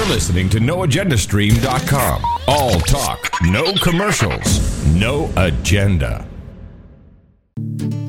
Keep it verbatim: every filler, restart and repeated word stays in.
You're listening to no agenda stream dot com. All talk, no commercials, no agenda.